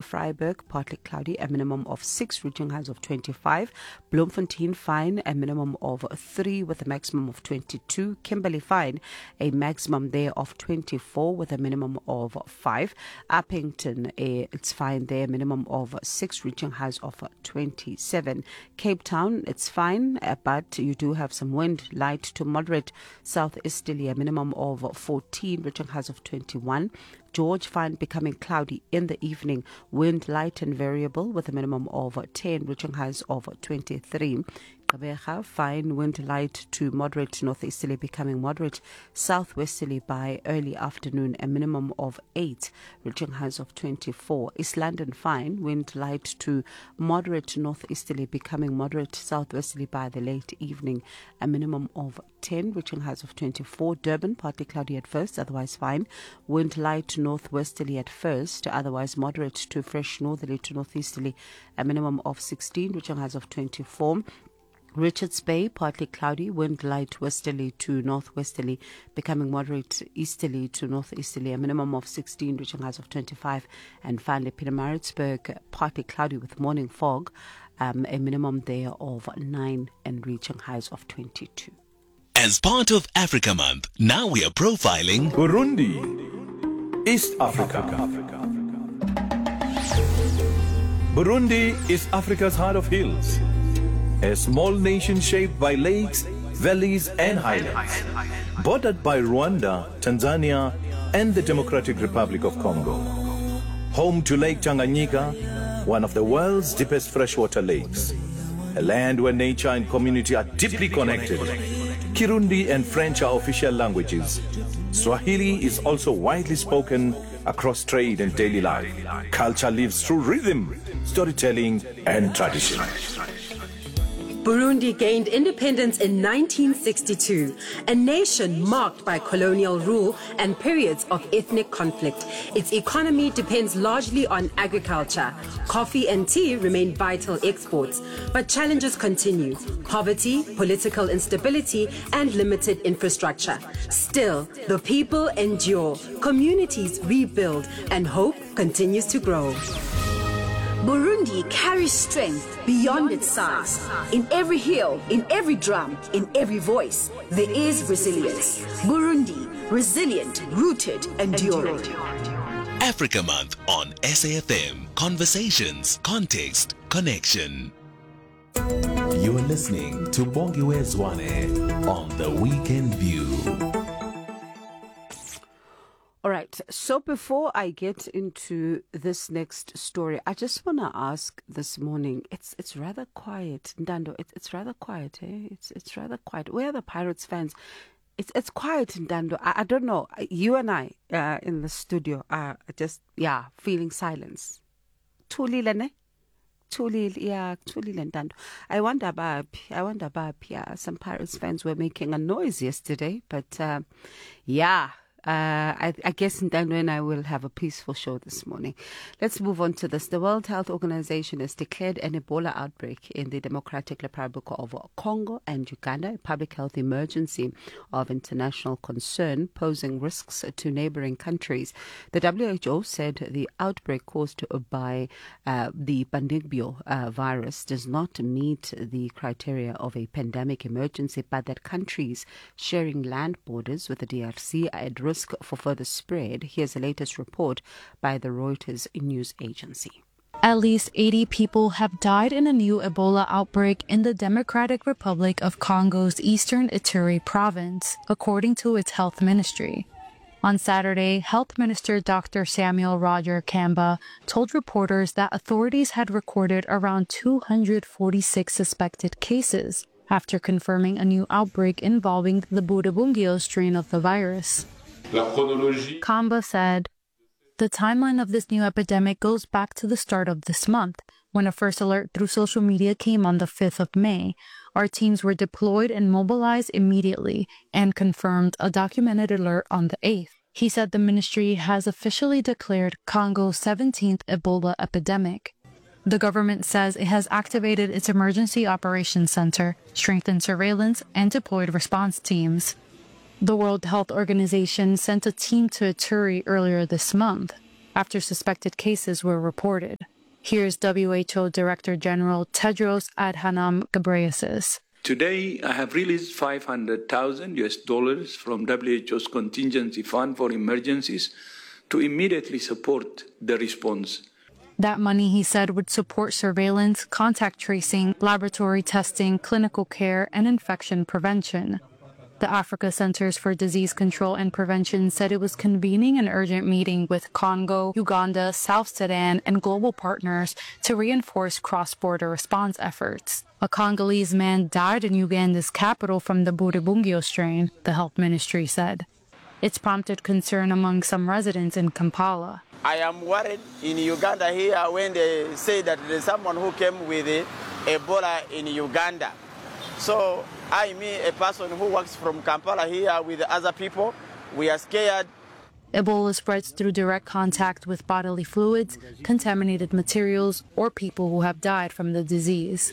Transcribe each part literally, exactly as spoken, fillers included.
Vryburg, partly cloudy, a minimum of six, reaching highs of twenty-five. Bloemfontein, fine, a minimum of three with a maximum of twenty-two. Kimberley, fine, a maximum there of twenty-four with a minimum of five. Uppington, a, it's fine there, minimum of six, reaching highs of twenty-seven. Cape Town, it's fine, uh, but you do have some wind, light to moderate southeasterly, a minimum of fourteen, reaching highs of twenty-one. George, fine, becoming cloudy in the evening, wind light and variable with a minimum of ten, reaching highs of twenty-three. Gqeberha, fine, wind light to moderate northeasterly, becoming moderate southwesterly by early afternoon, a minimum of eight, reaching highs of twenty-four. East London, fine, wind light to moderate northeasterly, becoming moderate southwesterly by the late evening, a minimum of ten, reaching highs of twenty-four. Durban, partly cloudy at first, otherwise fine, wind light to northwesterly at first, otherwise moderate to fresh northerly to northeasterly, a minimum of sixteen, reaching highs of twenty-four. Richards Bay, partly cloudy, wind light westerly to northwesterly, becoming moderate easterly to northeasterly, a minimum of sixteen, reaching highs of twenty-five. And finally, Pietermaritzburg, partly cloudy with morning fog, um, a minimum there of nine and reaching highs of twenty-two. As part of Africa Month, now we are profiling Burundi, East Africa. Burundi is Africa's heart of hills. A small nation shaped by lakes, valleys, and highlands, bordered by Rwanda, Tanzania, and the Democratic Republic of Congo. Home to Lake Tanganyika, one of the world's deepest freshwater lakes. A land where nature and community are deeply connected. Kirundi and French are official languages. Swahili is also widely spoken across trade and daily life. Culture lives through rhythm, storytelling, and tradition. Burundi gained independence in nineteen sixty-two, a nation marked by colonial rule and periods of ethnic conflict. Its economy depends largely on agriculture. Coffee and tea remain vital exports, but challenges continue: poverty, political instability, and limited infrastructure. Still, the people endure, communities rebuild, and hope continues to grow. Burundi carries strength beyond its size. In every hill, in every drum, in every voice, there is resilience. Burundi, resilient, rooted, enduring. Africa Month on S A F M. Conversations, context, connection. You're listening to Bongiwe Zwane on The Weekend View. All right, so before I get into this next story, I just want to ask this morning, it's it's rather quiet, Ndando, it's it's rather quiet, eh? It's it's rather quiet. Where are the Pirates fans? It's it's quiet, Ndando. I, I don't know, you and I uh, in the studio are just, yeah, feeling silence. Thulile ne? Thulile, yeah, Thulile Ndando. I wonder about, I wonder about, yeah, some Pirates fans were making a noise yesterday, but uh, yeah. Uh, I, I guess then when I will have a peaceful show this morning. Let's move on to this. The World Health Organization has declared an Ebola outbreak in the Democratic Republic of Congo and Uganda, a public health emergency of international concern, posing risks to neighboring countries. The W H O said the outbreak caused by uh, the Bundibugyo uh, virus does not meet the criteria of a pandemic emergency, but that countries sharing land borders with the D R C are at risk for further spread. Here's the latest report by the Reuters news agency. At least eighty people have died in a new Ebola outbreak in the Democratic Republic of Congo's eastern Ituri province, according to its health ministry. On Saturday, Health Minister Doctor Samuel Roger Kamba told reporters that authorities had recorded around two hundred forty-six suspected cases after confirming a new outbreak involving the Bundibugyo strain of the virus. Kamba said, "The timeline of this new epidemic goes back to the start of this month, when a first alert through social media came on the fifth of May. Our teams were deployed and mobilized immediately and confirmed a documented alert on the eighth. He said the ministry has officially declared Congo's seventeenth Ebola epidemic. The government says it has activated its Emergency Operations Center, strengthened surveillance, and deployed response teams. The World Health Organization sent a team to Ituri earlier this month. after suspected cases were reported. Here's W H O Director General Tedros Adhanom Ghebreyesus. Today, I have released five hundred thousand U S dollars from W H O's contingency fund for emergencies to immediately support the response. That money, he said, would support surveillance, contact tracing, laboratory testing, clinical care, and infection prevention. The Africa Centers for Disease Control and Prevention said it was convening an urgent meeting with Congo, Uganda, South Sudan, and global partners to reinforce cross-border response efforts. A Congolese man died in Uganda's capital from the Buribungyo strain, the health ministry said. It's prompted concern among some residents in Kampala. I am worried in Uganda here when they say that there's someone who came with Ebola in Uganda. So I, me, a person who works from Kampala here with other people, we are scared. Ebola spreads through direct contact with bodily fluids, contaminated materials, or people who have died from the disease.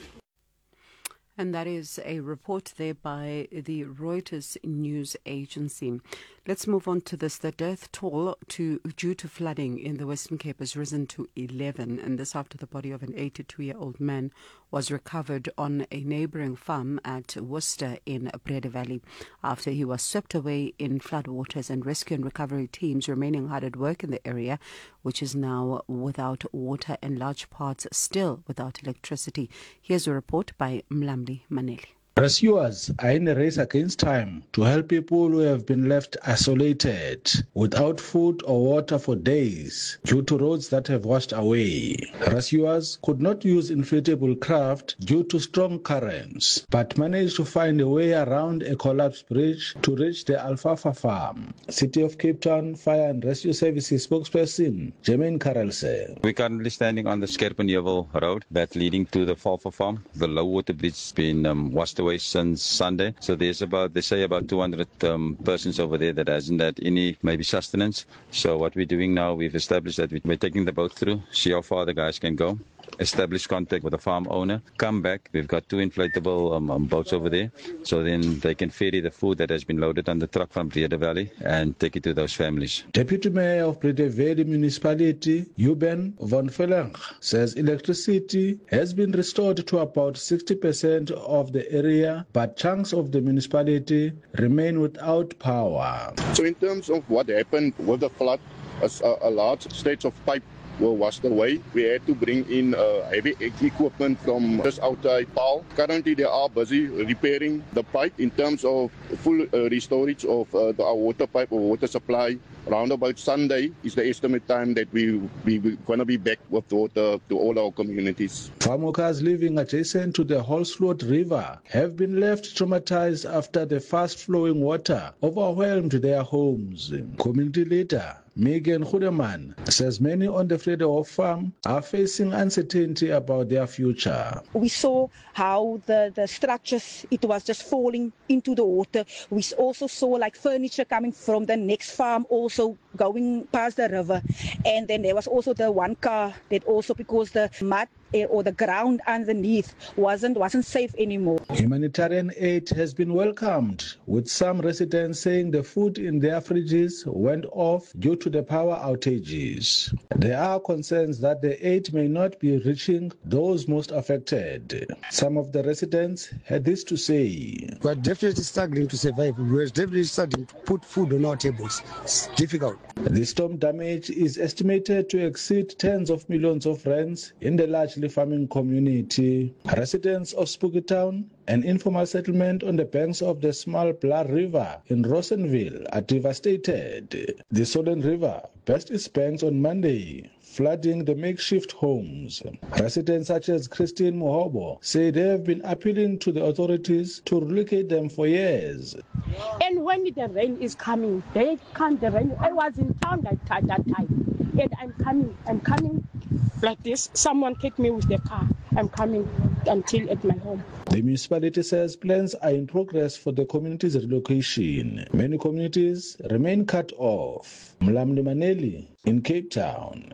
And that is a report there by the Reuters news agency. Let's move on to this. The death toll to, due to flooding in the Western Cape has risen to eleven, and this after the body of an eighty-two-year-old man was recovered on a neighbouring farm at Worcester in Brede Valley after he was swept away in floodwaters, and rescue and recovery teams remaining hard at work in the area, which is now without water and large parts still without electricity. Here's a report by Mlamli Maneli. Rescuers are in a race against time to help people who have been left isolated without food or water for days due to roads that have washed away. Rescuers could not use inflatable craft due to strong currents, but managed to find a way around a collapsed bridge to reach the Alfalfa farm. City of Cape Town Fire and Rescue Services spokesperson Jermaine Karelse. We're currently standing on the Skerpenheuvel Road that's leading to the Alfalfa farm. The low water bridge has been um, washed away since Sunday. So there's about, they say about two hundred um, persons over there that hasn't had any maybe sustenance. So what we're doing now, we've established that we're taking the boat through, see how far the guys can go, establish contact with the farm owner, come back. We've got two inflatable um, um, boats over there. So then they can ferry the food that has been loaded on the truck from Brede Valley and take it to those families. Deputy Mayor of Brede Valley Municipality, Euben von Veleng, says electricity has been restored to about sixty percent of the area, but chunks of the municipality remain without power. So in terms of what happened with the flood, a, a large stretch of pipe were washed away. We had to bring in uh, heavy equipment from just outside Paarl. Currently, they are busy repairing the pipe in terms of full uh, restorage of uh, the, our water pipe or water supply. Around about Sunday is the estimate time that we we we're going to be back with water to all our communities. Farm workers living adjacent to the Holsfloat River have been left traumatized after the fast-flowing water overwhelmed their homes. Community leader Megan Hudeman says many on the Vredehop farm are facing uncertainty about their future. We saw how the, the structures, it was just falling into the water. We also saw like furniture coming from the next farm also going past the river. And then there was also the one car that also, because the mud or the ground underneath wasn't wasn't safe anymore. Humanitarian aid has been welcomed, with some residents saying the food in their fridges went off due to the power outages. There are concerns that the aid may not be reaching those most affected. Some of the residents had this to say. We are definitely struggling to survive. We are definitely struggling to put food on our tables. It's difficult. The storm damage is estimated to exceed tens of millions of rands in the largely farming community. Residents of Spooky Town, an informal settlement on the banks of the small Blood River in Rosenville, are devastated. The Solent River burst its banks on Monday, flooding the makeshift homes. Residents such as Christine Mohobo say they have been appealing to the authorities to relocate them for years. And when the rain is coming, they can't the rain. I was in town that time, that time, and I'm coming, I'm coming like this. Someone take me with the car. I'm coming until at my home. The municipality says plans are in progress for the community's relocation. Many communities remain cut off. Mlamli Maneli in Cape Town.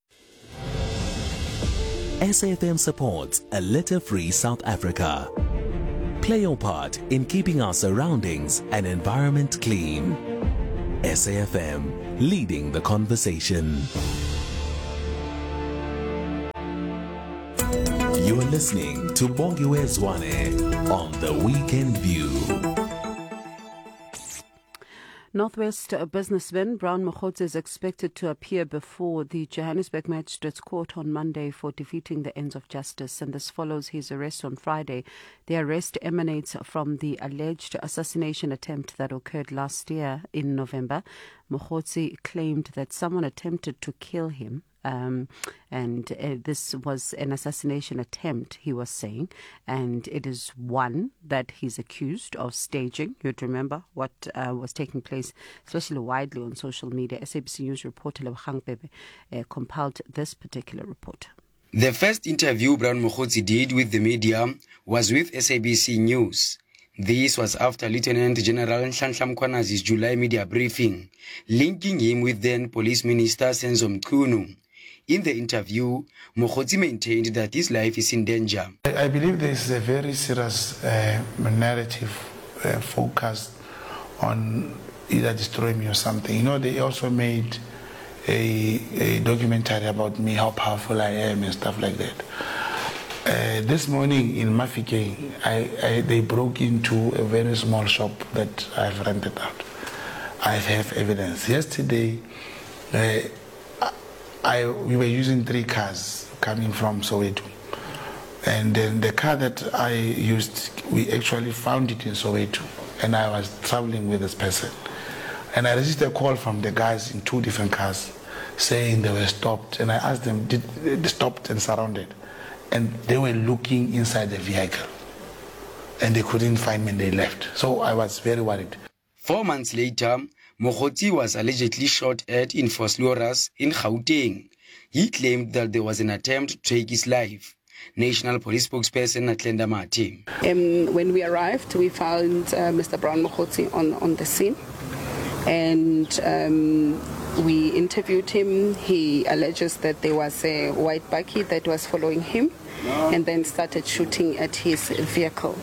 S A F M supports a litter-free South Africa. Play your part in keeping our surroundings and environment clean. S A F M, leading the conversation. You are listening to Bongiwe Zwane on The Weekend View. Northwest businessman Brown Mokgotsi is expected to appear before the Johannesburg Magistrates Court on Monday for defeating the ends of justice, and this follows his arrest on Friday. The arrest emanates from the alleged assassination attempt that occurred last year in November. Mokgotsi claimed that someone attempted to kill him. Um, and uh, this was an assassination attempt, he was saying, and it is one that he's accused of staging. You'd remember what uh, was taking place, especially widely on social media. S A B C News reporter Lebogang Pebe uh, compiled this particular report. The first interview Brown Mokgotsi did with the media was with S A B C News. This was after Lieutenant General Nhlanhla Mkhwanazi's July media briefing, linking him with then Police Minister Senzo Mchunu. In the interview, Mokgotsi maintained that his life is in danger. I believe there is a very serious uh, narrative uh, focused on either destroying me or something. You know, they also made a, a documentary about me, how powerful I am and stuff like that. Uh, this morning in Mafeking, I, I, they broke into a very small shop that I've rented out. I have evidence. Yesterday, uh, I, we were using three cars coming from Soweto. And then the car that I used, we actually found it in Soweto. And I was traveling with this person. And I received a call from the guys in two different cars saying they were stopped. And I asked them, did they stopped and surrounded? And they were looking inside the vehicle. And they couldn't find me and they left. So I was very worried. Four months later, Mokgotsi was allegedly shot at in Vosloorus in Gauteng. He claimed that there was an attempt to take his life. National Police spokesperson Atlenda Mati. Um, when we arrived, we found uh, Mister Brown Mokgotsi on, on the scene. And um, we interviewed him. He alleges that there was a white bakkie that was following him and then started shooting at his vehicle.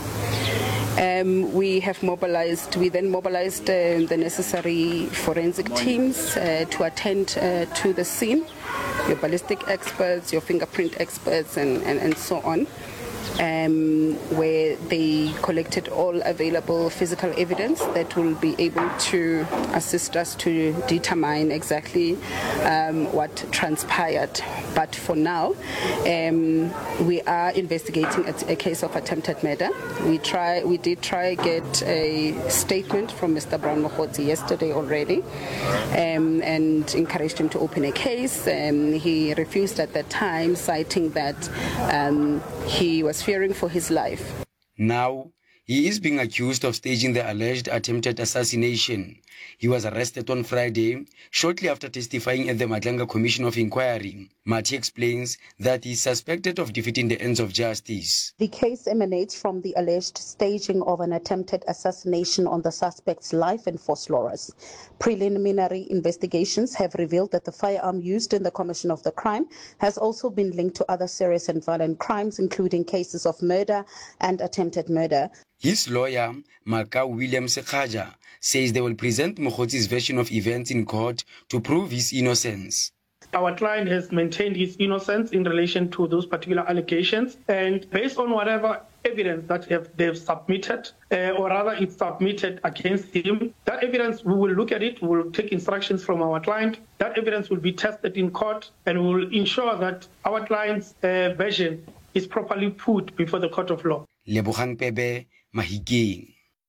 Um, we have mobilized, we then mobilized uh, the necessary forensic teams uh, to attend uh, to the scene, your ballistic experts, your fingerprint experts, and, and, and so on, um, where they collected all available physical evidence that will be able to assist us to determine exactly um, what transpired. But for now, um, we are investigating a, a case of attempted murder. We try, we did try get a statement from Mister Brown Mokgotsi yesterday already, um, and encouraged him to open a case. Um, he refused at that time, citing that um, he was fearing for his life. Now, he is being accused of staging the alleged attempted assassination. He was arrested on Friday, shortly after testifying at the Madlanga Commission of Inquiry. Mati explains that he is suspected of defeating the ends of justice. The case emanates from the alleged staging of an attempted assassination on the suspect's life in Vosloorus. Preliminary investigations have revealed that the firearm used in the commission of the crime has also been linked to other serious and violent crimes, including cases of murder and attempted murder. His lawyer, Maka William Sekhaja, says they will present Mokgotsi's version of events in court to prove his innocence. Our client has maintained his innocence in relation to those particular allegations, and based on whatever evidence that have, they've submitted, uh, or rather it's submitted against him, that evidence, we will look at it, we will take instructions from our client, that evidence will be tested in court, and we will ensure that our client's uh, version is properly put before the court of law. Lebogang Pebe, Mahikeng.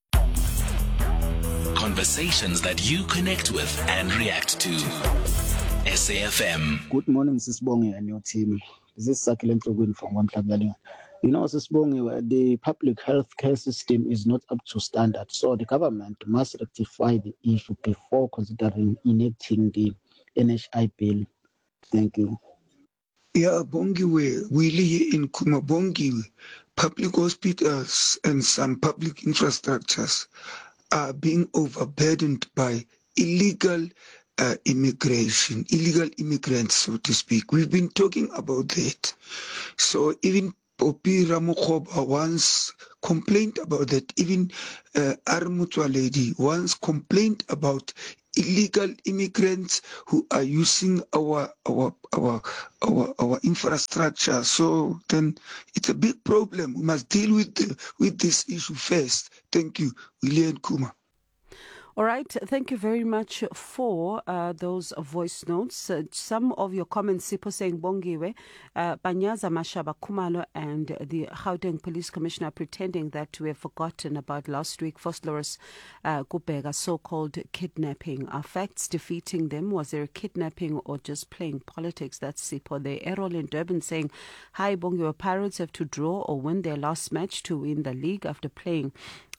Conversations that you connect with and react to. S A F M. Good morning, Sisbongi and your team. This is Sakile Ntogwin from One Club Valley. You know, Sisbongi, the public health care system is not up to standard, so the government must rectify the issue before considering enacting the N H I bill. Thank you. Yeah, Bongiwe, we live in Kumabongiwe. Public hospitals and some public infrastructures are being overburdened by illegal uh, immigration, illegal immigrants, so to speak. We've been talking about that. So even Popi Ramokhoba once complained about that. Even uh, Armutwa lady once complained about illegal immigrants who are using our our our our our infrastructure. So then it's a big problem. We must deal with the, with this issue first. Thank you, William Kuma. All right. Thank you very much for uh, those voice notes. Uh, some of your comments, Sipo saying Bongiwe, uh, Banyaza Mashaba Kumalo and the Gauteng Police Commissioner pretending that we have forgotten about last week Foslorus uh, Kubega's so-called kidnapping. Are facts defeating them? Was there a kidnapping or just playing politics? That's Sipo. The Errol in Durban saying, hi, Bongiwe, Pirates have to draw or win their last match to win the league after playing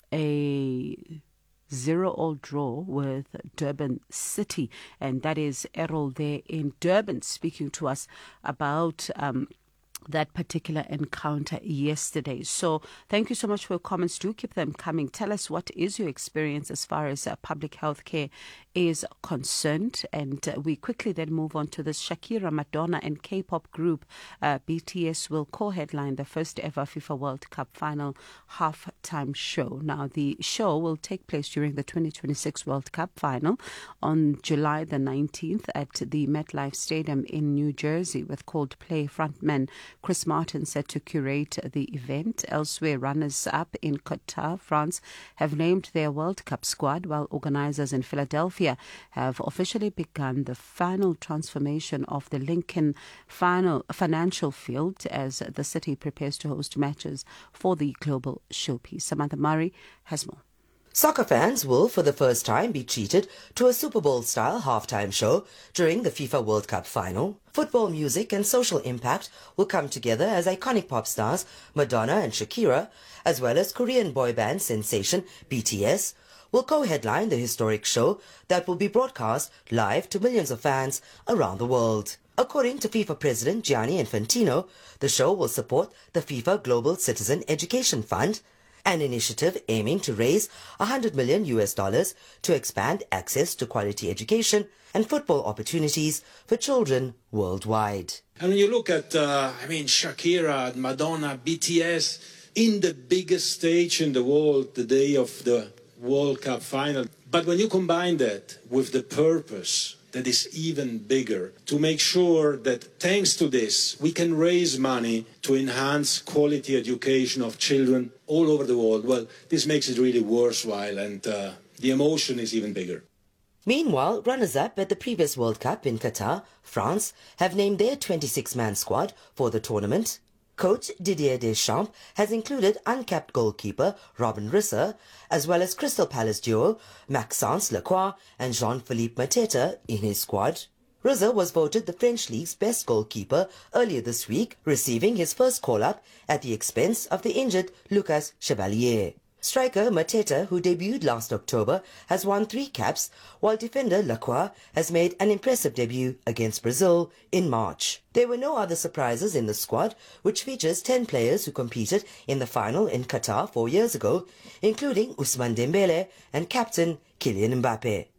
a zero-all draw with Durban City. And that is Errol there in Durban speaking to us about um, that particular encounter yesterday. So thank you so much for your comments. Do keep them coming. Tell us what is your experience as far as uh, public health care is concerned. And uh, we quickly then move on to this. Shakira, Madonna and K-pop group uh, B T S will co-headline the first ever FIFA World Cup final halftime show. Now, the show will take place during the twenty twenty-six World Cup final on July the nineteenth at the MetLife Stadium in New Jersey, with Coldplay frontman Chris Martin set to curate the event. Elsewhere, runners-up in Qatar, France, have named their World Cup squad, while organisers in Philadelphia have officially begun the final transformation of the Lincoln final financial field as the city prepares to host matches for the global showpiece. Samantha Murray has more. Soccer fans will, for the first time, be treated to a Super Bowl-style halftime show during the FIFA World Cup final. Football music and social impact will come together as iconic pop stars Madonna and Shakira, as well as Korean boy band sensation B T S, will co-headline the historic show that will be broadcast live to millions of fans around the world. According to FIFA President Gianni Infantino, the show will support the FIFA Global Citizen Education Fund, an initiative aiming to raise one hundred million U S dollars to expand access to quality education and football opportunities for children worldwide. And when you look at, uh, I mean, Shakira, Madonna, B T S, in the biggest stage in the world, the day of the World Cup final. But when you combine that with the purpose that is even bigger, to make sure that thanks to this, we can raise money to enhance quality education of children all over the world, well, this makes it really worthwhile, and uh, the emotion is even bigger. Meanwhile, runners-up at the previous World Cup in Qatar, France, have named their twenty-six man squad for the tournament. Coach Didier Deschamps has included uncapped goalkeeper Robin Risser, as well as Crystal Palace duo Maxence Lacroix and Jean-Philippe Mateta in his squad. Risser was voted the French League's best goalkeeper earlier this week, receiving his first call-up at the expense of the injured Lucas Chevalier. Striker Mateta, who debuted last October, has won three caps, while defender Lacroix has made an impressive debut against Brazil in March. There were no other surprises in the squad, which features ten players who competed in the final in Qatar four years ago, including Ousmane Dembele and captain Kylian Mbappe.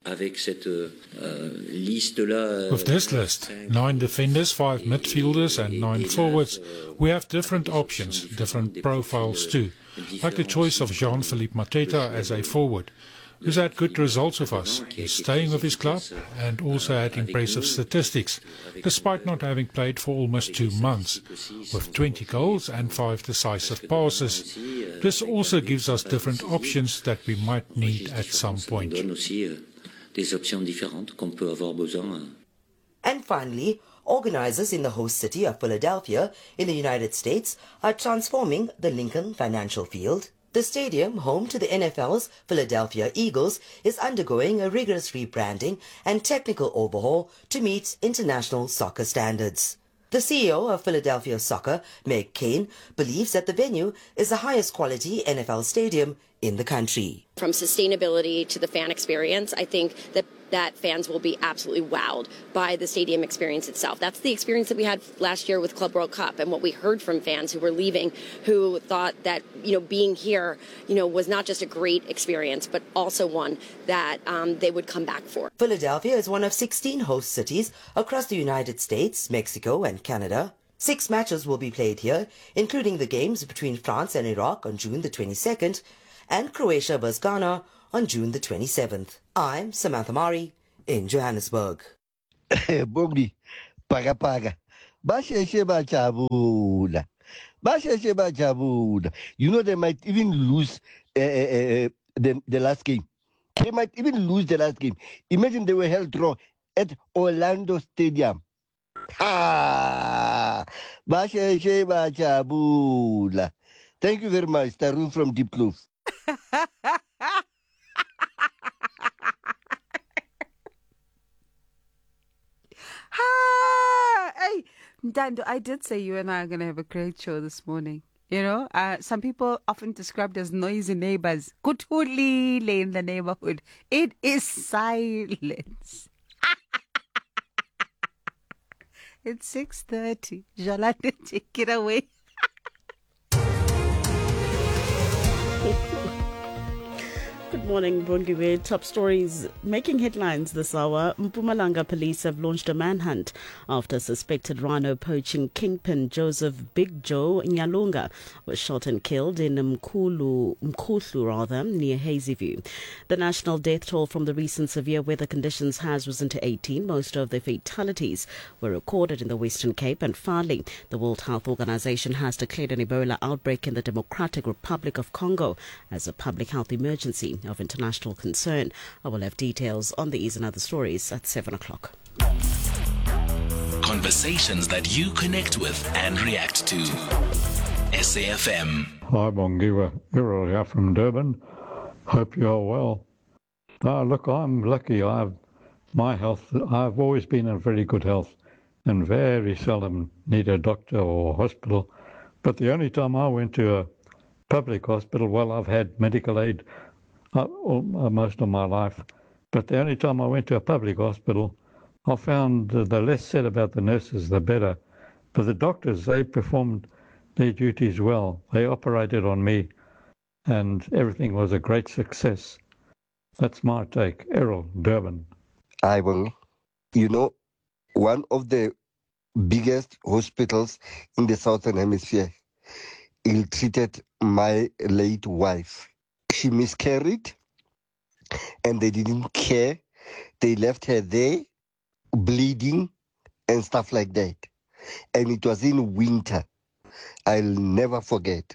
With this list, nine defenders, five midfielders and nine forwards, we have different options, different profiles too, like the choice of Jean-Philippe Mateta as a forward, who's had good results with us. He's staying with his club and also had impressive statistics, despite not having played for almost two months, with twenty goals and five decisive passes. This also gives us different options that we might need at some point. And finally, organizers in the host city of Philadelphia in the United States are transforming the Lincoln Financial Field. The stadium, home to the N F L's Philadelphia Eagles, is undergoing a rigorous rebranding and technical overhaul to meet international soccer standards. The C E O of Philadelphia Soccer, Meg Kane, believes that the venue is the highest quality N F L stadium in the country. From sustainability to the fan experience, I think that that fans will be absolutely wowed by the stadium experience itself. That's the experience that we had last year with Club World Cup, and what we heard from fans who were leaving, who thought that, you know, being here, you know, was not just a great experience, but also one that um, they would come back for. Philadelphia is one of sixteen host cities across the United States, Mexico, and Canada. Six matches will be played here, including the games between France and Iraq on June the twenty-second and Croatia versus Ghana on June the twenty-seventh. I'm Samantha Mari in Johannesburg. Bogdi, paga paga. Basheshe bachabula. Basheshe bachabula. You know they might even lose uh, uh, the, the last game. They might even lose the last game. Imagine they were held draw at Orlando Stadium. Ha! Basheshe bachabula. Thank you very much, Tarun from Deep Close. Ah, hey, Dando, I did say you and I are going to have a great show this morning. You know, uh, some people often described as noisy neighbors. Kutulile in the neighborhood. It is silence. It's six thirty. Jalane, take it away. Good morning, Bongiwe. Top stories making headlines this hour. Mpumalanga police have launched a manhunt after suspected rhino poaching kingpin Joseph Big Joe Nyalunga was shot and killed in Mkulu, Mkhuhlu rather, near Hazyview. The national death toll from the recent severe weather conditions has risen to eighteen. Most of the fatalities were recorded in the Western Cape and Farley. The World Health Organization has declared an Ebola outbreak in the Democratic Republic of Congo as a public health emergency of international concern. I will have details on these and other stories at seven o'clock. Conversations that you connect with and react to. S A F M. Hi, Bongiwa. Errol here from Durban. Hope you're well. Ah, look, I'm lucky. I've my health. I've always been in very good health, and very seldom need a doctor or hospital. But the only time I went to a public hospital, well, I've had medical aid Uh, uh, most of my life, but the only time I went to a public hospital, I found uh, the less said about the nurses, the better. But the doctors, they performed their duties well. They operated on me, and everything was a great success. That's my take. Errol, Durban. I will. You know, one of the biggest hospitals in the Southern Hemisphere ill-treated my late wife. She miscarried, and they didn't care. They left her there, bleeding, and stuff like that. And it was in winter. I'll never forget.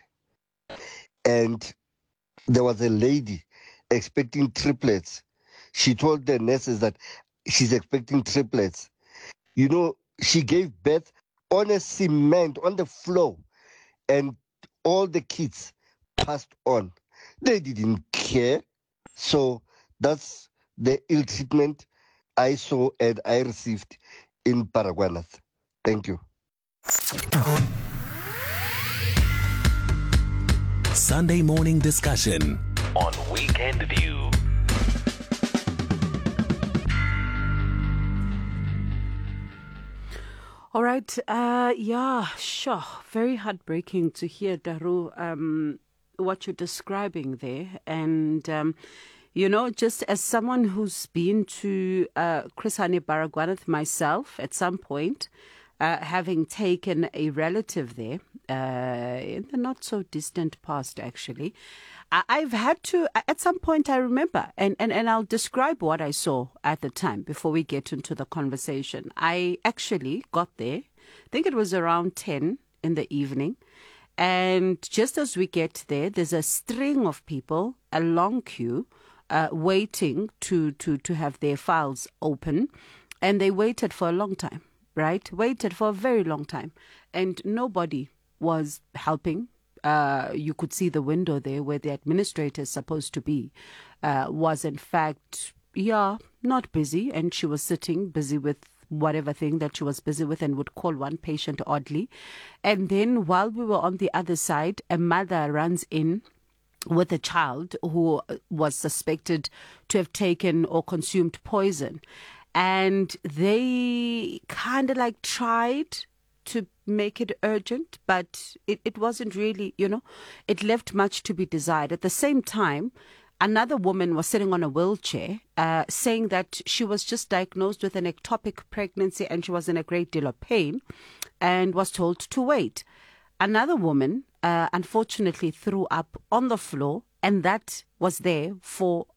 And there was a lady expecting triplets. She told the nurses that she's expecting triplets. You know, she gave birth on a cement, on the floor, and all the kids passed on. They didn't care. So that's the ill treatment I saw and I received in Paraguanas. Thank you. Sunday morning discussion on Weekend View. All right. Uh, yeah, sure. Very heartbreaking to hear, Daru, um, what you're describing there. And, um, you know, just as someone who's been to uh, Chris Hani Baragwanath myself at some point, uh, having taken a relative there uh, in the not so distant past, actually, I- I've had to, at some point I remember, and, and, and I'll describe what I saw at the time before we get into the conversation. I actually got there, I think it was around ten in the evening. And just as we get there, there's a string of people, a long queue, uh, waiting to, to, to have their files open. And they waited for a long time, right? Waited for a very long time. And nobody was helping. Uh, you could see the window there where the administrator is supposed to be, uh, was in fact, yeah, not busy. And she was sitting busy with whatever thing that she was busy with and would call one patient oddly. And then while we were on the other side, a mother runs in with a child who was suspected to have taken or consumed poison. And they kind of like tried to make it urgent, but it, it wasn't really, you know, it left much to be desired. At the same time, another woman was sitting on a wheelchair, uh, saying that she was just diagnosed with an ectopic pregnancy and she was in a great deal of pain and was told to wait. Another woman, uh, unfortunately, threw up on the floor, and that was there for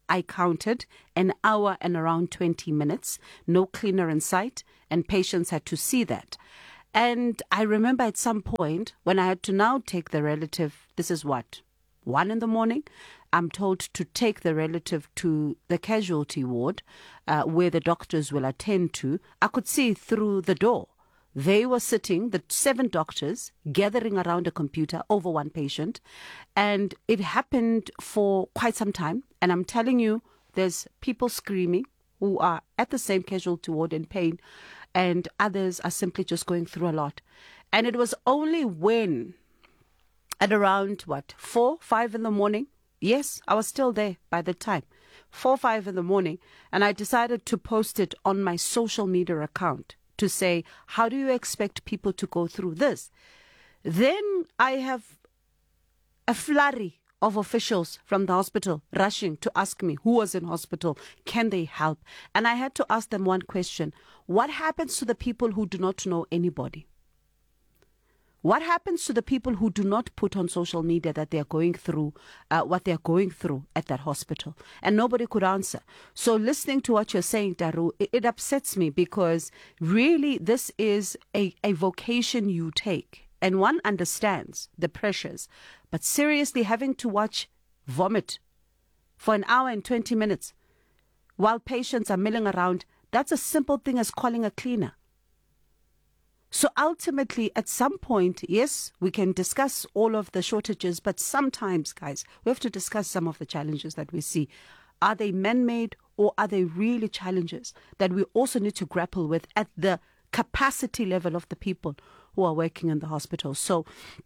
I counted, an hour and around twenty minutes, no cleaner in sight, and patients had to see that. And I remember at some point when I had to now take the relative, this is what, one in the morning, I'm told to take the relative to the casualty ward uh, where the doctors will attend to. I could see through the door. They were sitting, the seven doctors, gathering around a computer over one patient. And it happened for quite some time. And I'm telling you, there's people screaming who are at the same casualty ward in pain. And others are simply just going through a lot. And it was only when, at around, what, four, five in the morning, yes, I was still there by the time, four, five in the morning, and I decided to post it on my social media account to say, how do you expect people to go through this? Then I have a flurry of officials from the hospital rushing to ask me who was in hospital, can they help? And I had to ask them one question. What happens to the people who do not know anybody? What happens to the people who do not put on social media that they are going through uh, what they are going through at that hospital? And nobody could answer. So listening to what you're saying, Daru, it, it upsets me because really this is a, a vocation you take. And one understands the pressures. But seriously, having to watch vomit for an hour and twenty minutes while patients are milling around, that's a simple thing as calling a cleaner. So ultimately, at some point, yes, we can discuss all of the shortages, but sometimes, guys, we have to discuss some of the challenges that we see. Are they man-made or are they really challenges that we also need to grapple with at the capacity level of the people who are working in the hospital? So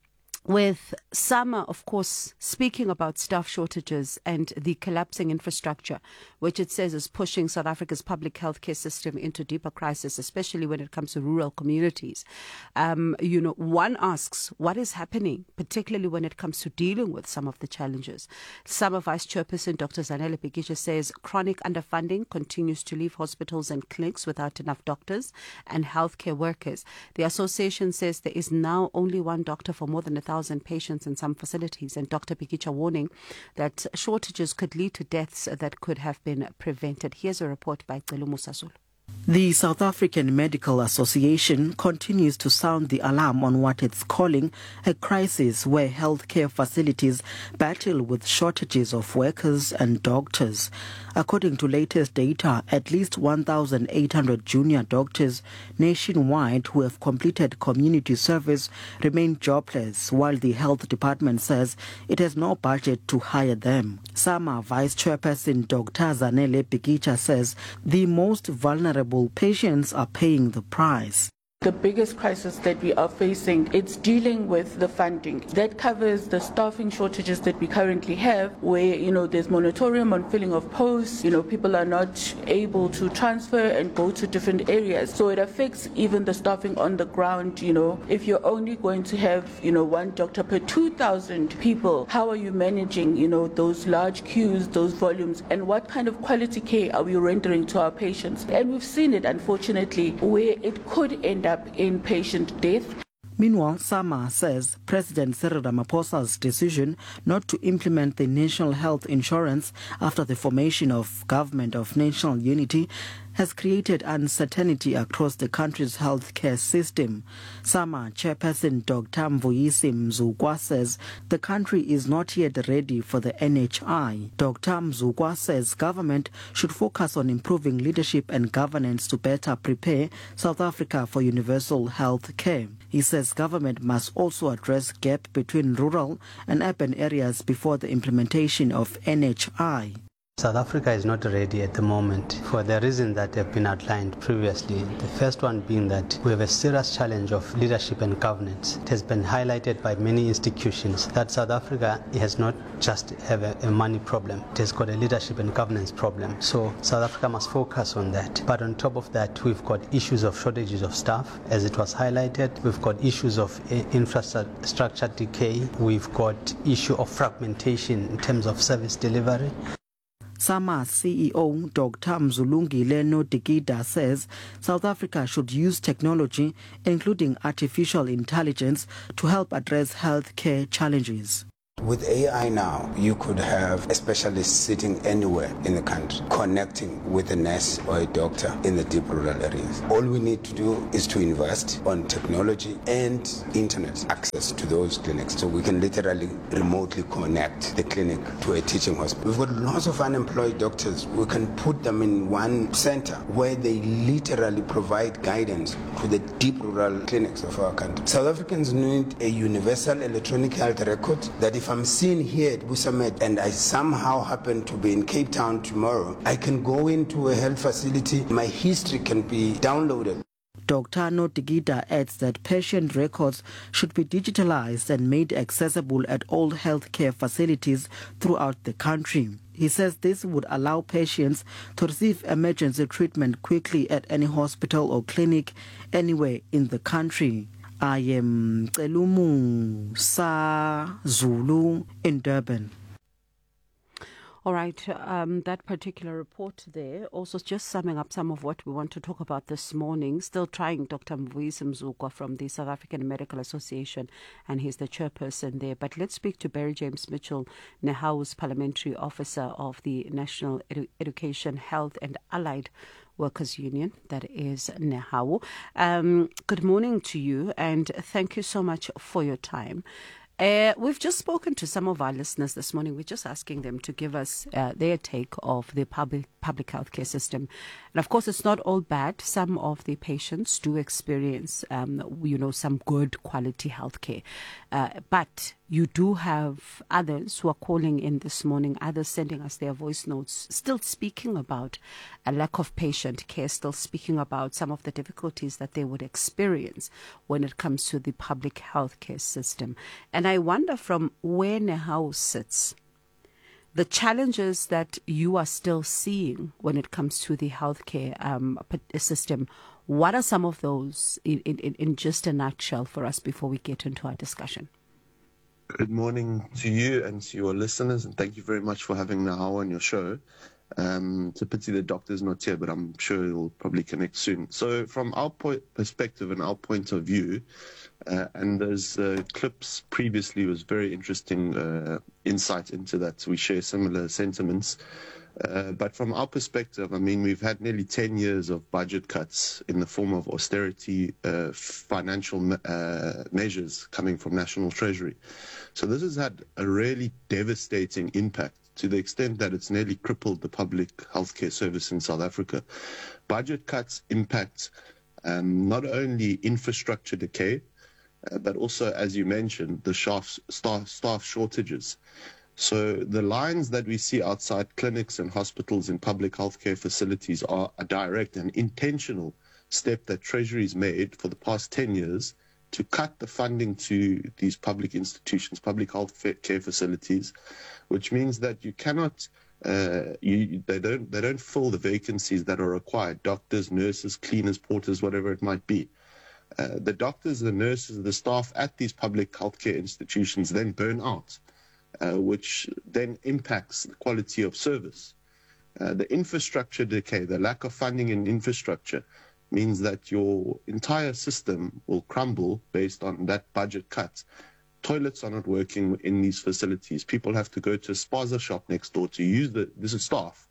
with Sama, of course, speaking about staff shortages and the collapsing infrastructure, which it says is pushing South Africa's public healthcare system into deeper crisis, especially when it comes to rural communities. Um, you know, one asks, what is happening, particularly when it comes to dealing with some of the challenges? Sama Vice Chairperson Doctor Zanele Bhikitsha says chronic underfunding continues to leave hospitals and clinics without enough doctors and healthcare workers. The association says there is now only one doctor for more than a thousand patients in some facilities, and Doctor Bhikitsha warning that shortages could lead to deaths that could have been prevented. Here's a report by Celu Musazulu. The South African Medical Association continues to sound the alarm on what it's calling a crisis where healthcare facilities battle with shortages of workers and doctors. According to latest data, at least one thousand eight hundred junior doctors nationwide who have completed community service remain jobless, while the health department says it has no budget to hire them. Sama Vice Chairperson Doctor Zanele Bhikitsha says the most vulnerable patients are paying the price. The biggest crisis that we are facing, it's dealing with the funding. That covers the staffing shortages that we currently have, where, you know, there's moratorium on filling of posts, you know, people are not able to transfer and go to different areas. So it affects even the staffing on the ground, you know. If you're only going to have, you know, one doctor per two thousand people, how are you managing, you know, those large queues, those volumes, and what kind of quality care are we rendering to our patients? And we've seen it, unfortunately, where it could end up in patient death. Meanwhile, Sama says President Cyril Ramaphosa's decision not to implement the national health insurance after the formation of Government of National Unity has created uncertainty across the country's healthcare system. Sama Chairperson Doctor Mvuyisi Mzukwa says the country is not yet ready for the N H I. Doctor Mzukwa says government should focus on improving leadership and governance to better prepare South Africa for universal health care. He says government must also address gap between rural and urban areas before the implementation of N H I. South Africa is not ready at the moment for the reasons that have been outlined previously. The first one being that we have a serious challenge of leadership and governance. It has been highlighted by many institutions that South Africa has not just have a, a money problem, it has got a leadership and governance problem. So South Africa must focus on that. But on top of that, we've got issues of shortages of staff, as it was highlighted. We've got issues of infrastructure decay. We've got issue of fragmentation in terms of service delivery. Sama C E O Doctor Mzulungile Nodikida says South Africa should use technology, including artificial intelligence, to help address healthcare challenges. With A I now, you could have a specialist sitting anywhere in the country, connecting with a nurse or a doctor in the deep rural areas. All we need to do is to invest on technology and internet access to those clinics, so we can literally remotely connect the clinic to a teaching hospital. We've got lots of unemployed doctors. We can put them in one center where they literally provide guidance to the deep rural clinics of our country. South Africans need a universal electronic health record that if I'm seen here at Busamed and I somehow happen to be in Cape Town tomorrow, I can go into a health facility, my history can be downloaded. Doctor Notigita adds that patient records should be digitalized and made accessible at all healthcare facilities throughout the country. He says this would allow patients to receive emergency treatment quickly at any hospital or clinic anywhere in the country. I am Tselumu Sa Zulu in Durban. All right, um, that particular report there, also just summing up some of what we want to talk about this morning. Still trying Doctor Mvuyisi Mzukwa from the South African Medical Association, and he's the chairperson there. But let's speak to Barry James Mitchell, Nehau's parliamentary officer of the National Edu- Education, Health and Allied Workers Union, that is Nehau. Um, good morning to you, and thank you so much for your time. Uh, we've just spoken to some of our listeners this morning. We're just asking them to give us uh, their take of the public public healthcare system. And of course, it's not all bad. Some of the patients do experience, um, you know, some good quality healthcare. Uh, but you do have others who are calling in this morning, others sending us their voice notes, still speaking about a lack of patient care, still speaking about some of the difficulties that they would experience when it comes to the public healthcare system. And I wonder from where Nehau sits, the challenges that you are still seeing when it comes to the healthcare um, system, what are some of those in, in, in just a nutshell for us before we get into our discussion? Good morning to you and to your listeners, and thank you very much for having Nehau on your show. Um, it's a pity the doctor's not here, but I'm sure he'll probably connect soon. So from our point, perspective and our point of view, uh, and those uh, clips previously was very interesting uh, insight into that. We share similar sentiments. Uh, but from our perspective, I mean, we've had nearly ten years of budget cuts in the form of austerity uh, financial me- uh, measures coming from National Treasury. So this has had a really devastating impact to the extent that it's nearly crippled the public healthcare service in South Africa. Budget cuts impact um, not only infrastructure decay, uh, but also, as you mentioned, the staff, staff, staff shortages. So the lines that we see outside clinics and hospitals in public healthcare facilities are a direct and intentional step that Treasury's made for the past ten years to cut the funding to these public institutions, public health care facilities, which means that you cannot, uh, you, they don't, they don't fill the vacancies that are required. Doctors, nurses, cleaners, porters, whatever it might be. Uh, the doctors, the nurses, the staff at these public healthcare institutions then burn out, uh, which then impacts the quality of service. Uh, the infrastructure decay, the lack of funding in infrastructure, means that your entire system will crumble based on that budget cut. Toilets are not working in these facilities. People have to go to a spaza shop next door to use the, this is staff.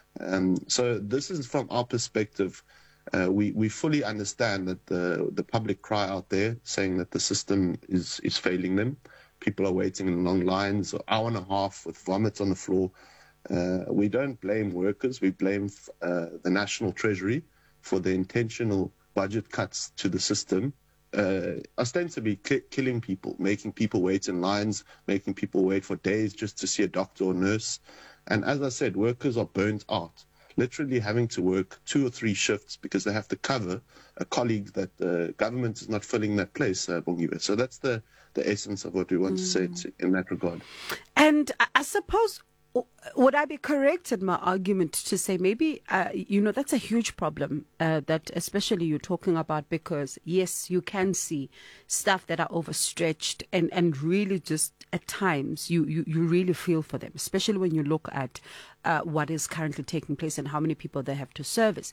Um, so this is from our perspective. Uh, we, we fully understand that the, the public cry out there saying that the system is, is failing them. People are waiting in long lines, an hour and a half with vomit on the floor. Uh, we don't blame workers. We blame uh, the National Treasury for the intentional budget cuts to the system, uh, ostensibly ki- killing people, making people wait in lines, making people wait for days just to see a doctor or nurse. And as I said, workers are burnt out, literally having to work two or three shifts because they have to cover a colleague that the government is not filling that place, uh, Bongiwe. So that's the, the essence of what we want mm. to say to, in that regard. And I suppose, would I be correct in my argument to say maybe, uh, you know, that's a huge problem uh, that especially you're talking about, because, yes, you can see staff that are overstretched and, and really just at times you, you, you really feel for them, especially when you look at uh, what is currently taking place and how many people they have to service.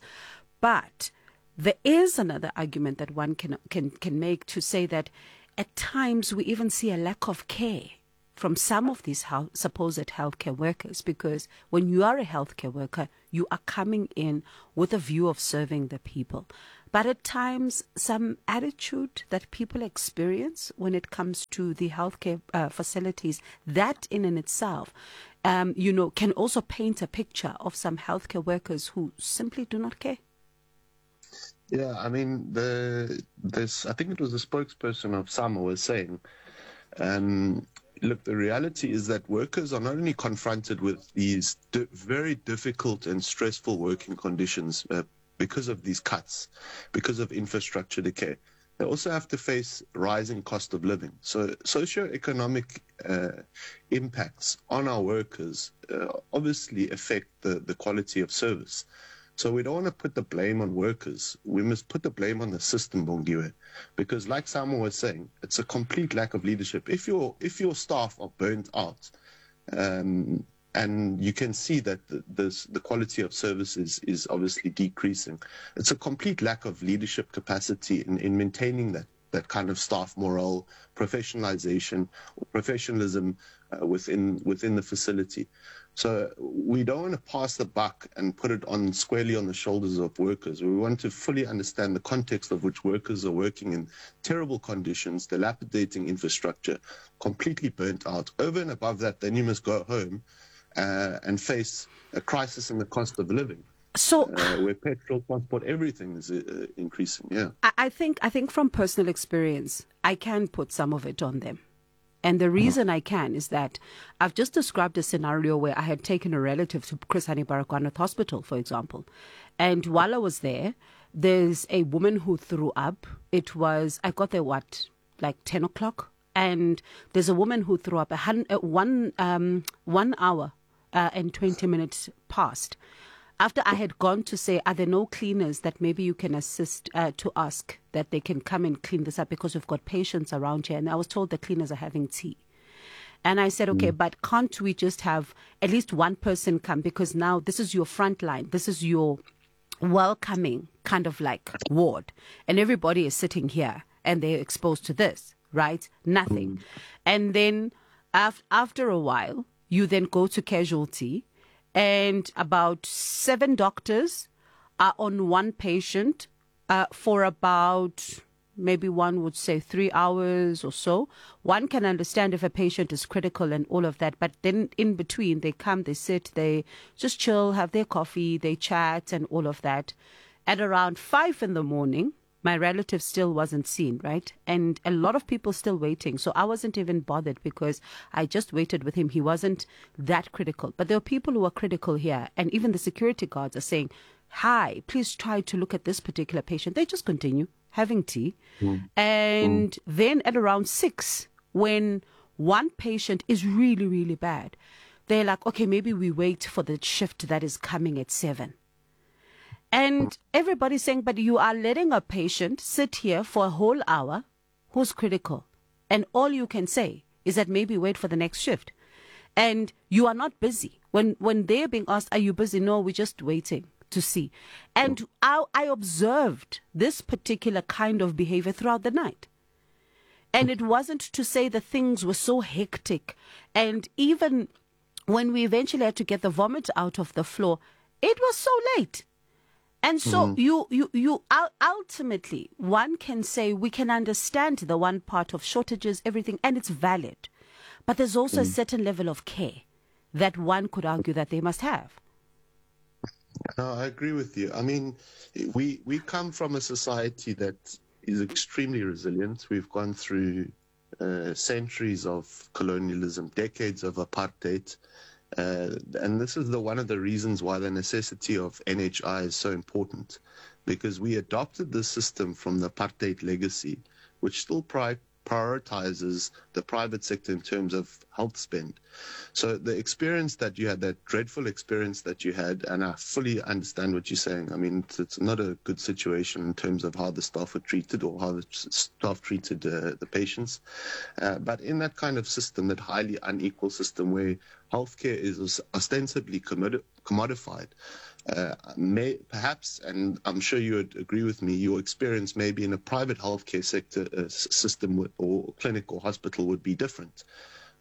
But there is another argument that one can can, can make to say that at times we even see a lack of care from some of these health, supposed healthcare workers, because when you are a healthcare worker, you are coming in with a view of serving the people. But at times, some attitude that people experience when it comes to the healthcare uh, facilities, that in and itself, um, you know, can also paint a picture of some healthcare workers who simply do not care. Yeah, I mean, the this I think it was the spokesperson of SAMA was saying, um, look, the reality is that workers are not only confronted with these di- very difficult and stressful working conditions uh, because of these cuts, because of infrastructure decay, they also have to face rising cost of living. So socioeconomic uh, impacts on our workers uh, obviously affect the, the quality of service. So we don't want to put the blame on workers. We must put the blame on the system, Bongiwe, because like Samuel was saying, it's a complete lack of leadership. If your if your staff are burnt out, um, and you can see that the, this, the quality of service is, is obviously decreasing, it's a complete lack of leadership capacity in, in maintaining that, that kind of staff morale, professionalization, or professionalism uh, within within the facility. So we don't want to pass the buck and put it on squarely on the shoulders of workers. We want to fully understand the context of which workers are working in terrible conditions, dilapidating infrastructure, completely burnt out. Over and above that, then you must go home uh, and face a crisis in the cost of living. So, uh, where petrol, transport, everything is uh, increasing. Yeah, I, I think I think from personal experience, I can put some of it on them. And the reason I can is that I've just described a scenario where I had taken a relative to Chris Hani Baragwanath Hospital, for example. And while I was there, there's a woman who threw up. It was, I got there, what, like ten o'clock? And there's a woman who threw up a hun- uh, one, um, one hour uh, and twenty minutes past. After I had gone to say, are there no cleaners that maybe you can assist uh, to ask that they can come and clean this up because we've got patients around here. And I was told the cleaners are having tea. And I said, okay, mm. but can't we just have at least one person come? Because now this is your front line. This is your welcoming kind of like ward. And everybody is sitting here and they're exposed to this, right? Nothing. Mm. And then af- after a while, you then go to casualty. And about seven doctors are on one patient uh, for about, maybe one would say three hours or so. One can understand if a patient is critical and all of that, but then in between they come, they sit, they just chill, have their coffee, they chat and all of that. At around five in the morning, my relative still wasn't seen, right? And a lot of people still waiting. So I wasn't even bothered because I just waited with him. He wasn't that critical. But there are people who are critical here. And even the security guards are saying, hi, please try to look at this particular patient. They just continue having tea. Mm. And mm. then at around six, when one patient is really, really bad, they're like, okay, maybe we wait for the shift that is coming at seven. And everybody's saying, but you are letting a patient sit here for a whole hour who's critical. And all you can say is that maybe wait for the next shift. And you are not busy. When when they're being asked, are you busy? No, we're just waiting to see. And I, I observed this particular kind of behavior throughout the night. And it wasn't to say that things were so hectic. And even when we eventually had to get the vomit out of the floor, it was so late. And so mm-hmm. you, you, you ultimately, one can say we can understand the one part of shortages, everything, and it's valid. But there's also mm. a certain level of care that one could argue that they must have. No, I agree with you. I mean, we we come from a society that is extremely resilient. We've gone through uh, centuries of colonialism, decades of apartheid. Uh, and this is the one of the reasons why the necessity of N H I is so important, because we adopted the system from the apartheid legacy, which still pri- prioritizes the private sector in terms of health spend. So the experience that you had, that dreadful experience that you had, and I fully understand what you're saying. I mean, it's, it's not a good situation in terms of how the staff were treated or how the staff treated uh, the patients. Uh, but in that kind of system, that highly unequal system where healthcare is ostensibly commodified, uh, may perhaps, and I'm sure you would agree with me, your experience maybe in a private healthcare sector uh, system or clinic or hospital would be different.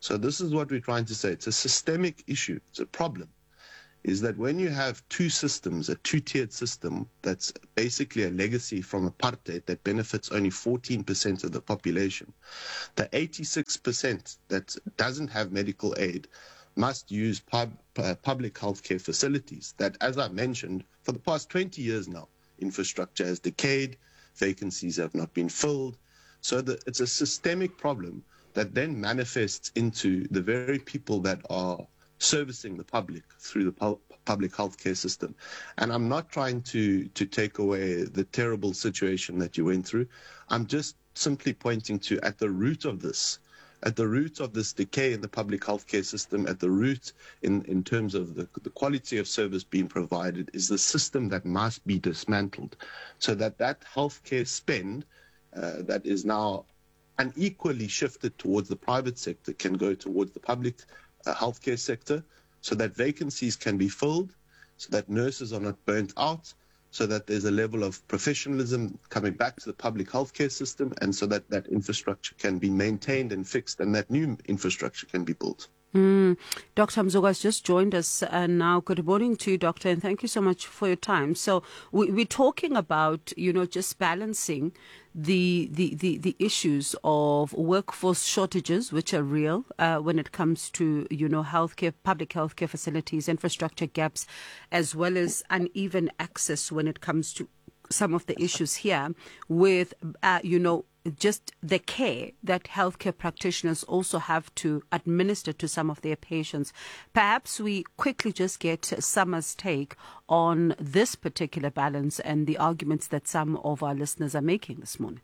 So this is what we're trying to say. It's a systemic issue. It's a problem. Is that when you have two systems, a two-tiered system that's basically a legacy from apartheid that benefits only fourteen percent of the population, the eighty-six percent that doesn't have medical aid must use pub, uh, public healthcare facilities that, as I mentioned, for the past twenty years now, infrastructure has decayed, vacancies have not been filled. So the, it's a systemic problem that then manifests into the very people that are servicing the public through the pu- public healthcare system. And I'm not trying to, to take away the terrible situation that you went through. I'm just simply pointing to, at the root of this, at the root of this decay in the public healthcare system, at the root in, in terms of the, the quality of service being provided, is the system that must be dismantled so that that healthcare spend uh, that is now unequally shifted towards the private sector can go towards the public uh, healthcare sector, so that vacancies can be filled, so that nurses are not burnt out, so that there's a level of professionalism coming back to the public healthcare system, and so that that infrastructure can be maintained and fixed, and that new infrastructure can be built. Mm. Doctor Mzoga has just joined us uh, now. Good morning to you, Doctor, and thank you so much for your time. So we, we're talking about, you know, just balancing the, the, the, the issues of workforce shortages, which are real uh, when it comes to, you know, healthcare, public healthcare facilities, infrastructure gaps, as well as uneven access when it comes to some of the issues here with, uh, you know, just the care that healthcare practitioners also have to administer to some of their patients. Perhaps we quickly just get Summer's take on this particular balance and the arguments that some of our listeners are making this morning.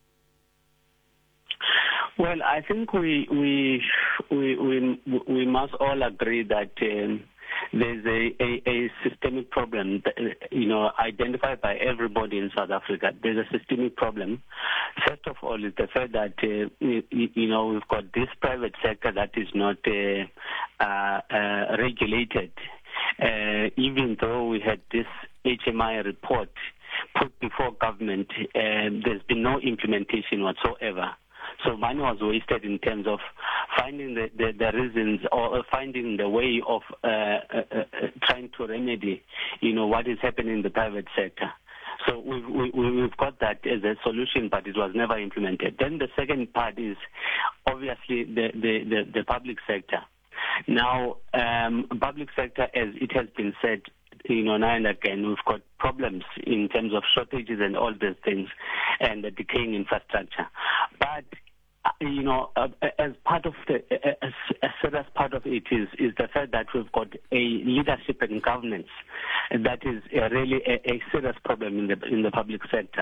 Well, I think we we we we, we must all agree that um, there's a, a, a systemic problem, that, you know, identified by everybody in South Africa. There's a systemic problem. First of all, is the fact that, uh, you, you know, we've got this private sector that is not uh, uh, uh, regulated. Uh, even though we had this H M I report put before government, uh, there's been no implementation whatsoever. So money was wasted in terms of finding the, the, the reasons or finding the way of uh, uh, uh, trying to remedy, you know, what is happening in the private sector. So we've, we, we've got that as a solution, but it was never implemented. Then the second part is obviously the, the, the, the public sector. Now, um, public sector, as it has been said, you know, now and again, we've got problems in terms of shortages and all these things and the decaying infrastructure. But, uh, you know, uh, as part of the, uh, a, a serious part of it is, is the fact that we've got a leadership and governance that is a really a, a serious problem in the, in the public sector.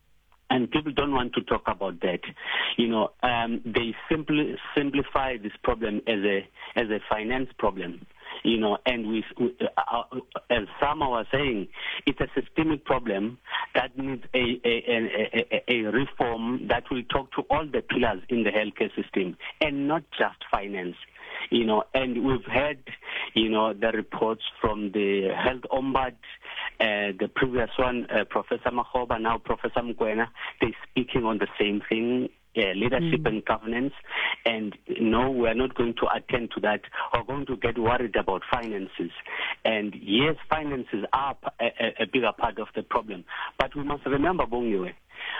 And people don't want to talk about that. You know, um, they simply simplify this problem as a as a finance problem. You know, and we, we uh, as Sama was saying, it's a systemic problem that needs a a, a, a a reform that will talk to all the pillars in the healthcare system and not just finance. You know, and we've had, you know, the reports from the health ombud, uh, the previous one, uh, Professor Makgoba, now Professor Mkwena, they're speaking on the same thing. Uh, leadership mm. and governance, and no, we're not going to attend to that. We're going to get worried about finances. And yes, finances are a, a, a bigger part of the problem. But we must remember, Bongiwe,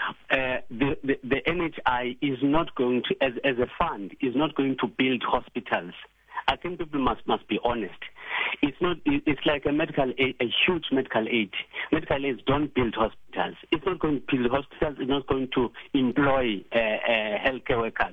uh, the, the, the N H I is not going to, as, as a fund, is not going to build hospitals. I think people must must be honest. It's not. It's like a medical aid, a huge medical aid. Medical aids don't build hospitals. It's not going to build hospitals. It's not going to employ uh, uh, healthcare workers.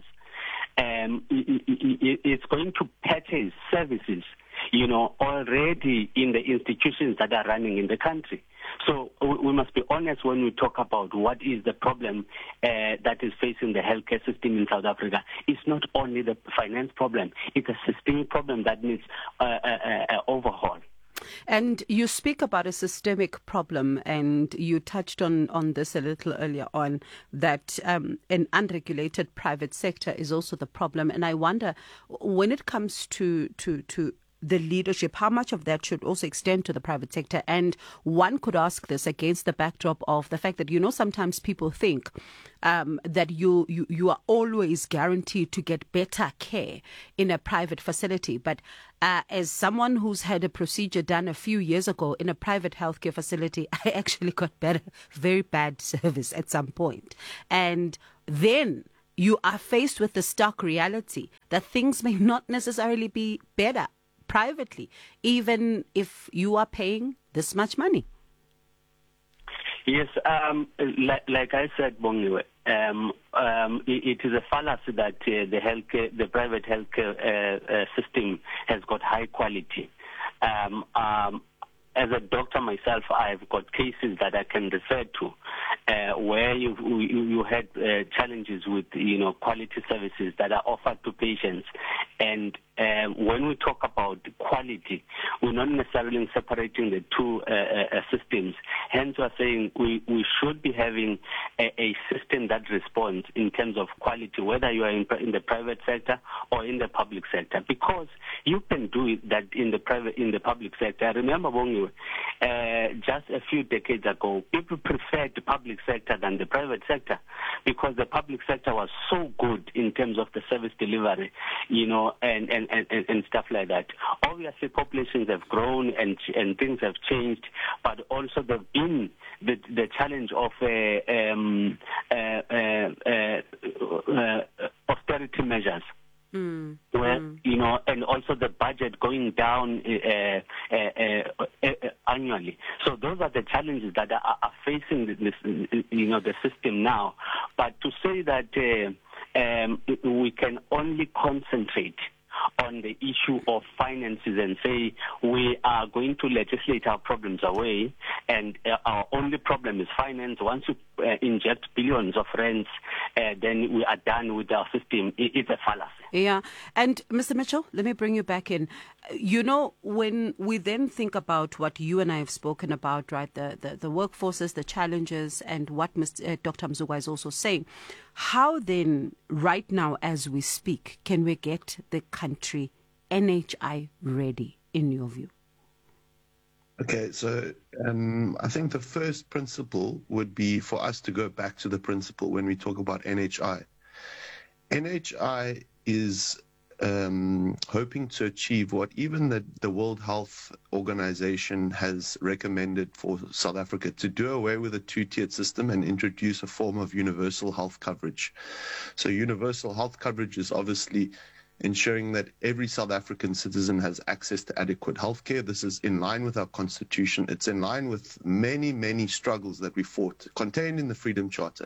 Um, it, it, it's going to purchase services, you know, already in the institutions that are running in the country. So we must be honest when we talk about what is the problem uh, that is facing the healthcare system in South Africa. It's not only the finance problem. It's a systemic problem that needs uh, uh, uh, overhaul. And you speak about a systemic problem, and you touched on, on this a little earlier on, that um, an unregulated private sector is also the problem. And I wonder, when it comes to, to, to the leadership, how much of that should also extend to the private sector? And one could ask this against the backdrop of the fact that, you know, sometimes people think um, that you, you, you are always guaranteed to get better care in a private facility. But uh, as someone who's had a procedure done a few years ago in a private healthcare facility, I actually got better, very bad service at some point. And then you are faced with the stark reality that things may not necessarily be better privately, even if you are paying this much money. Yes, um, like, like I said, Bongiwe, um, um, it, it is a fallacy that uh, the healthcare, the private healthcare uh, uh, system has got high quality. Um, um, as a doctor myself, I've got cases that I can refer to uh, where you you, you had uh, challenges with, you know, quality services that are offered to patients. And uh, when we talk about quality, we're not necessarily separating the two uh, uh, systems. Hence, we're saying we, we should be having a, a system that responds in terms of quality, whether you are in, in the private sector or in the public sector, because you can do it that in the private, in the public sector. I remember when uh, just a few decades ago, people preferred the public sector than the private sector because the public sector was so good in terms of the service delivery, you know, and, and, and, and stuff like that. Obviously, populations have grown and and things have changed, but also there's been the the challenge of uh, um, uh, uh, uh, uh, austerity measures. Mm. Where, mm. you know, and also the budget going down uh, uh, uh, uh, annually. So those are the challenges that are, are facing this, you know, the system now. But to say that uh, um, we can only concentrate on the issue of finances and say we are going to legislate our problems away and uh, our only problem is finance. Once you uh, inject billions of rents, uh, then we are done with our system. It, it's a fallacy. Yeah. And Mister Mitchell, let me bring you back in. You know, when we then think about what you and I have spoken about, right, the, the, the workforces, the challenges, and what Mister Uh, Doctor Mzukwa is also saying, how then, right now as we speak, can we get the country N H I ready, in your view? Okay, so um, I think the first principle would be for us to go back to the principle when we talk about N H I. N H I is um, hoping to achieve what even the, the World Health Organization has recommended for South Africa, to do away with a two-tiered system and introduce a form of universal health coverage. So universal health coverage is obviously ensuring that every South African citizen has access to adequate health care. This is in line with our constitution. It's in line with many, many struggles that we fought, contained in the Freedom Charter.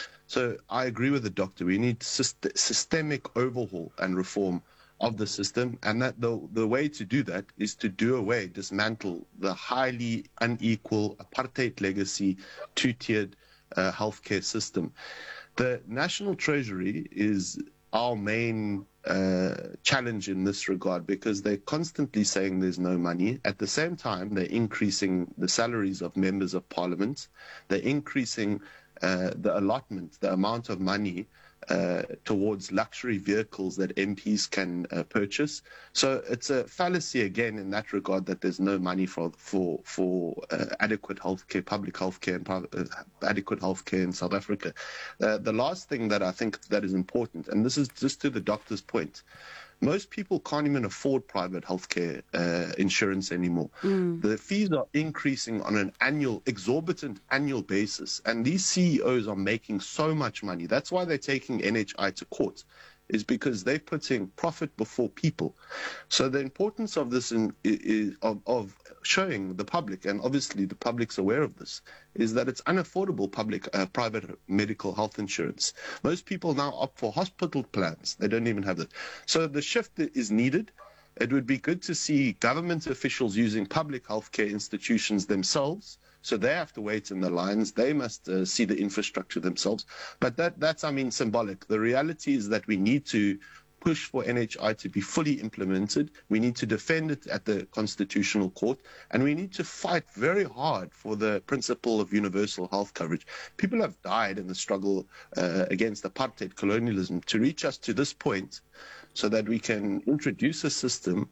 So I agree with the doctor. We need syst- systemic overhaul and reform of the system, and that the, the way to do that is to do away, dismantle the highly unequal apartheid legacy, two-tiered uh, healthcare system. The National Treasury is our main uh, challenge in this regard, because they're constantly saying there's no money. At the same time, they're increasing the salaries of members of parliament. They're increasing uh, the allotment, the amount of money uh, towards luxury vehicles that M Ps can uh, purchase. So it's a fallacy again in that regard, that there's no money for for for uh, adequate healthcare, public healthcare, and private, uh, adequate healthcare in South Africa. Uh, the last thing that I think that is important, and this is just to the doctor's point, most people can't even afford private healthcare uh, insurance anymore. Mm. The fees are increasing on an annual, exorbitant annual basis, and these C E Os are making so much money. That's why they're taking N H I to court, is because they're putting profit before people. So the importance of this, in, is, of, of showing the public, and obviously the public's aware of this, is that it's unaffordable public uh, private medical health insurance. Most people now opt for hospital plans. They don't even have that. So the shift is needed. It would be good to see government officials using public healthcare institutions themselves. So they have to wait in the lines. They must uh, see the infrastructure themselves. But that that's, I mean, symbolic. The reality is that we need to push for N H I to be fully implemented. We need to defend it at the Constitutional Court. And we need to fight very hard for the principle of universal health coverage. People have died in the struggle uh, against apartheid colonialism to reach us to this point, so that we can introduce a system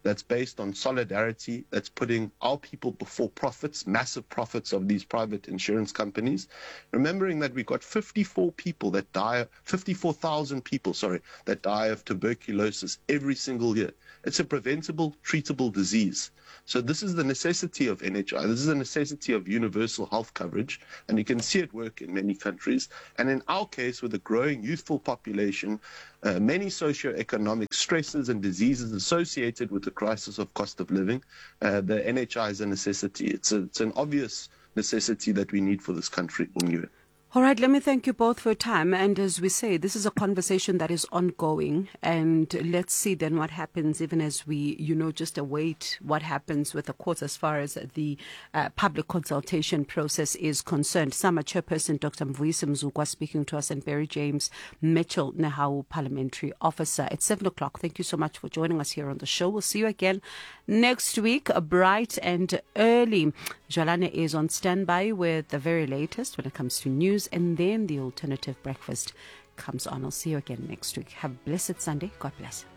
that's based on solidarity, that's putting our people before profits, massive profits of these private insurance companies. Remembering that we've got fifty-four people that die, fifty-four thousand people, sorry, that die of tuberculosis every single year. It's a preventable, treatable disease. So this is the necessity of N H I. This is the necessity of universal health coverage, and you can see it work in many countries. And in our case, with a growing youthful population, uh, many socioeconomic stresses and diseases associated with the crisis of cost of living, uh, the N H I is a necessity. It's, a, it's an obvious necessity that we need for this country. All right, let me thank you both for your time. And as we say, this is a conversation that is ongoing. And let's see then what happens, even as we, you know, just await what happens with the courts as far as the uh, public consultation process is concerned. SAMA Chairperson Doctor Mvuyisi Mzukwa speaking to us, and Barry James Mitchell Nehau, Parliamentary Officer. It's seven o'clock. Thank you so much for joining us here on the show. We'll see you again next week, bright and early. Jalane is on standby with the very latest when it comes to news, and then the alternative breakfast comes on. I'll see you again next week. Have a blessed Sunday. God bless.